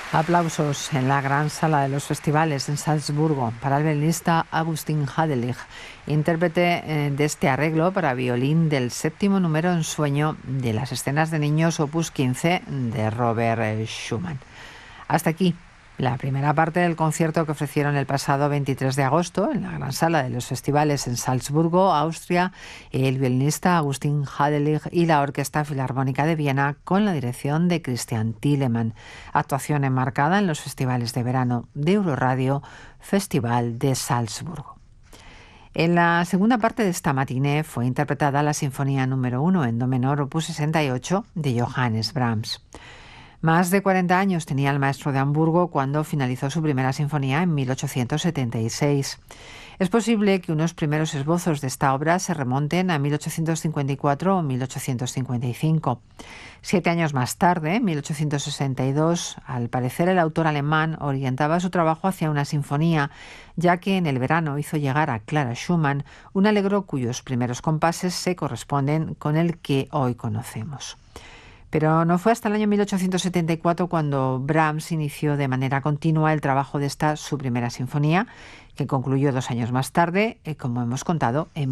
Aplausos en la gran sala de los festivales en Salzburgo para el violinista Augustin Hadelich, intérprete de este arreglo para violín del séptimo número en sueño de las escenas de niños opus 15 de Robert Schumann. Hasta aquí la primera parte del concierto que ofrecieron el pasado 23 de agosto en la gran sala de los festivales en Salzburgo, Austria, el violinista Augustin Hadelich y la Orquesta Filarmónica de Viena con la dirección de Christian Thielemann. Actuación enmarcada en los festivales de verano de Euroradio, Festival de Salzburgo. En la segunda parte de esta matiné fue interpretada la Sinfonía número 1 en do menor opus 68 de Johannes Brahms. Más de 40 años tenía el maestro de Hamburgo cuando finalizó su primera sinfonía en 1876. Es posible que unos primeros esbozos de esta obra se remonten a 1854 o 1855. 7 años más tarde, en 1862, al parecer el autor alemán orientaba su trabajo hacia una sinfonía, ya que en el verano hizo llegar a Clara Schumann un allegro cuyos primeros compases se corresponden con el que hoy conocemos. Pero no fue hasta el año 1874 cuando Brahms inició de manera continua el trabajo de esta su primera sinfonía, que concluyó 2 años más tarde, como hemos contado, en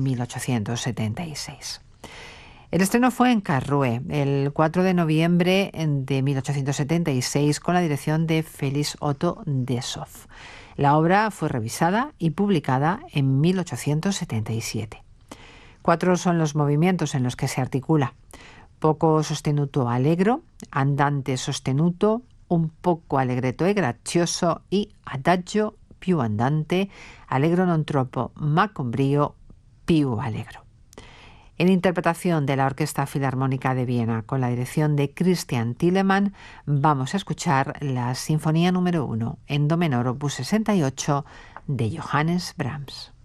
1876. El estreno fue en Karlsruhe, el 4 de noviembre de 1876, con la dirección de Felix Otto Dessau. La obra fue revisada y publicada en 1877. 4 son los movimientos en los que se articula: poco sostenuto allegro, andante sostenuto, un poco allegretto e grazioso y adagio più andante, allegro non troppo ma con brio più allegro. En interpretación de la Orquesta Filarmónica de Viena con la dirección de Christian Thielemann, vamos a escuchar la Sinfonía número 1 en do menor opus 68 de Johannes Brahms.